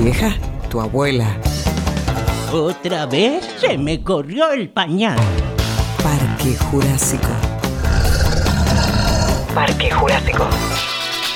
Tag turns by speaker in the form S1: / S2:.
S1: vieja? Tu abuela.
S2: Otra vez se me corrió el pañal.
S1: Parque Jurásico. Parque Jurásico.